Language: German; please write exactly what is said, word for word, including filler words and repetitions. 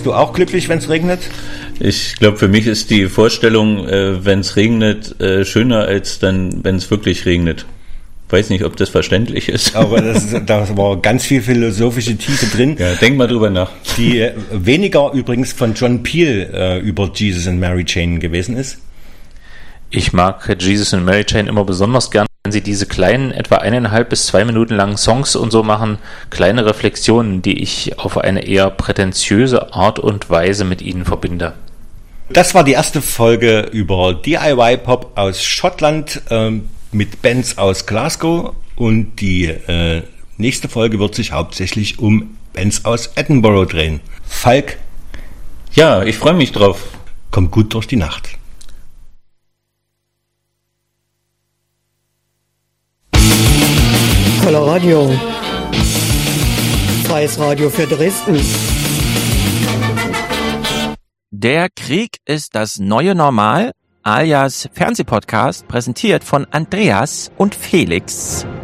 Bist du auch glücklich, wenn es regnet? Ich glaube, für mich ist die Vorstellung, äh, wenn es regnet, äh, schöner als dann, wenn es wirklich regnet. Weiß nicht, ob das verständlich ist. Aber das, da war ganz viel philosophische Tiefe drin. Ja, denk mal drüber nach. Die äh, weniger übrigens von John Peel äh, über Jesus and Mary Chain gewesen ist. Ich mag Jesus and Mary Chain immer besonders gern, wenn sie diese kleinen, etwa eineinhalb bis zwei Minuten langen Songs und so machen, kleine Reflexionen, die ich auf eine eher prätentiöse Art und Weise mit ihnen verbinde. Das war die erste Folge über D I Y-Pop aus Schottland ähm, mit Bands aus Glasgow, und die äh, nächste Folge wird sich hauptsächlich um Bands aus Edinburgh drehen. Falk? Ja, ich freue mich drauf. Kommt gut durch die Nacht. Coloradio. Freies Radio für Dresden. Der Krieg ist das neue Normal, alias Fernsehpodcast, präsentiert von Andreas und Felix.